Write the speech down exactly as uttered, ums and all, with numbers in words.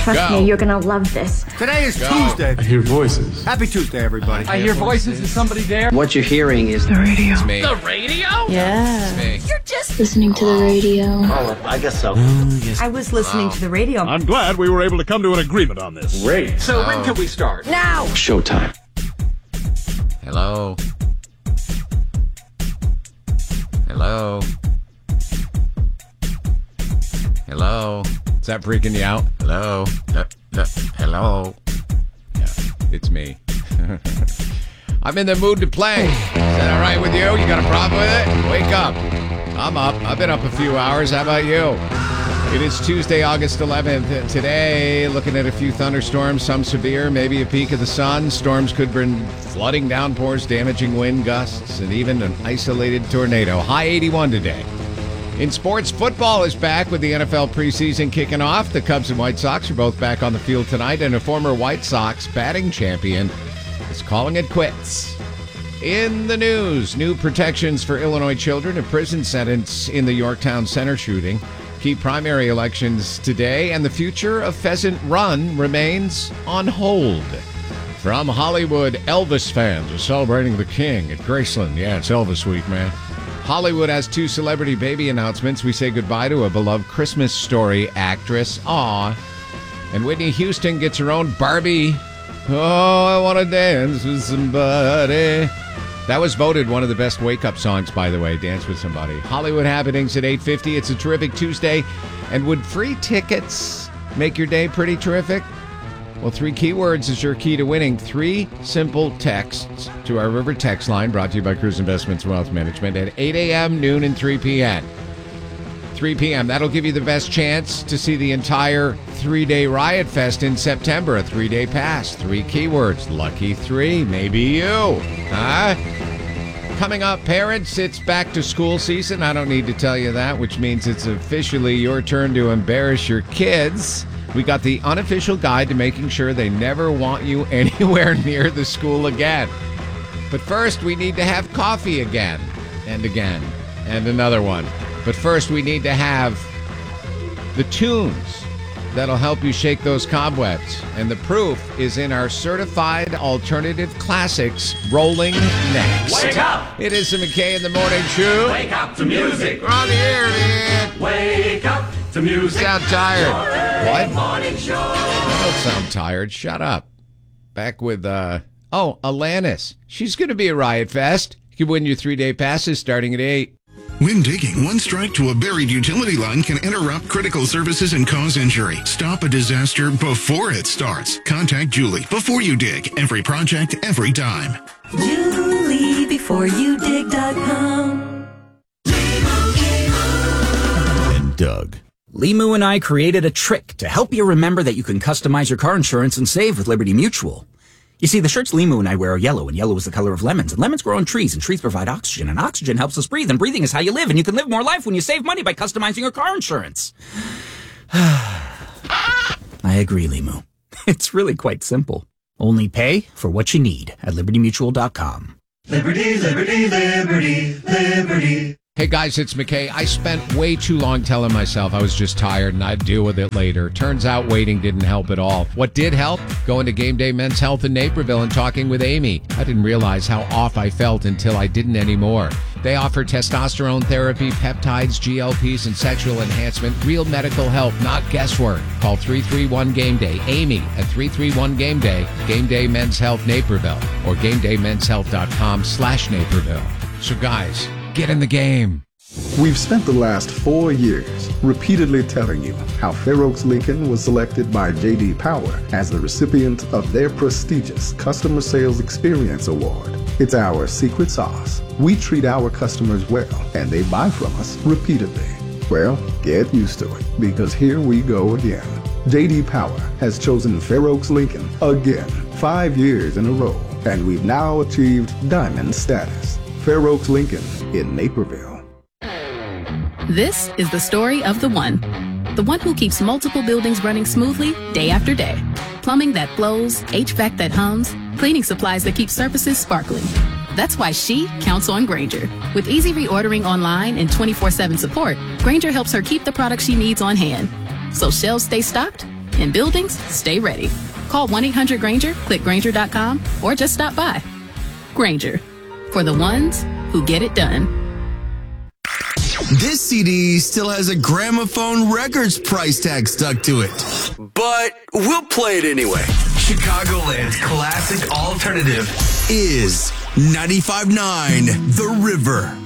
Trust Go. me, you're gonna love this. Today is Go. Tuesday. I hear voices. Happy Tuesday, everybody. I hear voices. Is somebody there? What you're hearing is The radio. It's me. The radio? Yeah. It's me. You're just listening to the radio. Oh, I guess so. I was listening Wow. to the radio. I'm glad we were able to come to an agreement on this. Great. So when can we start? Now! Showtime. Hello. Hello. Hello. Is that freaking you out? Hello. Uh, uh, hello. Yeah, it's me. I'm in the mood to play. Is that all right with you? You got a problem with it? Wake up. I'm up. I've been up a few hours. How about you? It is Tuesday, August eleventh. Today, looking at a few thunderstorms, some severe, maybe a peek of the sun. Storms could bring flooding downpours, damaging wind gusts, and even an isolated tornado. High eighty-one today. In sports, football is back with the N F L preseason kicking off. The Cubs and White Sox are both back on the field tonight, and a former White Sox batting champion is calling it quits. In the news, new protections for Illinois children, a prison sentence in the Yorktown Center shooting. Key primary elections today, and the future of Pheasant Run remains on hold. From Hollywood, Elvis fans are celebrating the King at Graceland. Yeah, it's Elvis week, man. Hollywood has two celebrity baby announcements. We say goodbye to a beloved Christmas Story actress. Aw. And Whitney Houston gets her own Barbie. Oh, I want to dance with somebody. That was voted one of the best wake-up songs, by the way, Dance with Somebody. Hollywood happenings at eight fifty. It's a terrific Tuesday. And would free tickets make your day pretty terrific? Well, three keywords is your key to winning. Three simple texts to our River text line, brought to you by Cruise Investments Wealth Management at eight a.m., noon, and three p.m. three p.m. That'll give you the best chance to see the entire three-day Riot Fest in September. A three-day pass. Three keywords. Lucky three. Maybe you. Huh? Coming up, parents, it's back to school season. I don't need to tell you that, which means it's officially your turn to embarrass your kids. We got the unofficial guide to making sure they never want you anywhere near the school again. But first, we need to have coffee again and again and another one. But first, we need to have the tunes that'll help you shake those cobwebs. And the proof is in our certified alternative classics, rolling next. Wake up! It is the McKay in the Morning Show. Wake up to music! We're on the air, man. Wake up to music! You sound tired. What? Morning show! I don't sound tired. Shut up. Back with, uh, oh, Alanis. She's going to be a Riot Fest. You can win your three-day passes starting at eight. When digging, one strike to a buried utility line can interrupt critical services and cause injury. Stop a disaster before it starts. Contact Julie before you dig. Every project, every time. Julie before you dig dot com. And Doug. Limu and I created a trick to help you remember that you can customize your car insurance and save with Liberty Mutual. You see, the shirts Limu and I wear are yellow, and yellow is the color of lemons, and lemons grow on trees, and trees provide oxygen, and oxygen helps us breathe, and breathing is how you live, and you can live more life when you save money by customizing your car insurance. I agree, Limu. It's really quite simple. Only pay for what you need at liberty mutual dot com. Liberty, liberty, liberty, liberty. Hey guys, it's McKay. I spent way too long telling myself I was just tired and I'd deal with it later. Turns out waiting didn't help at all. What did help? Going to Game Day Men's Health in Naperville and talking with Amy. I didn't realize how off I felt until I didn't anymore. They offer testosterone therapy, peptides, G L Ps, and sexual enhancement. Real medical help, not guesswork. Call three three one game day. Amy at three three one game day. Game Day Men's Health Naperville or game day men's health dot com slash Naperville. So guys, get in the game. We've spent the last four years repeatedly telling you how Fair Oaks Lincoln was selected by J D Power as the recipient of their prestigious Customer Sales Experience Award. It's our secret sauce. We treat our customers well, and they buy from us repeatedly. Well, get used to it, because here we go again. J D Power has chosen Fair Oaks Lincoln again, five years in a row, and we've now achieved Diamond status. Fair Oaks Lincoln in Naperville. This is the story of the one. The one who keeps multiple buildings running smoothly day after day. Plumbing that flows, H V A C that hums, cleaning supplies that keep surfaces sparkling. That's why she counts on Grainger. With easy reordering online and twenty-four seven support, Grainger helps her keep the products she needs on hand. So shelves stay stocked In buildings, stay ready. Call one eight hundred Granger, click Granger dot com, or just stop by. Granger, for the ones who get it done. This C D still has a Gramophone Records price tag stuck to it. But we'll play it anyway. Chicagoland's classic alternative is ninety-five point nine The River.